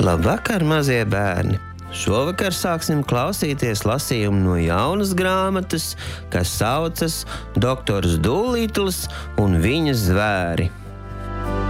Labvakar, mazie bērni! Šovakar sāksim klausīties lasījumu no jaunas grāmatas, kas saucas Doktors Dūlitls un viņa zvēri.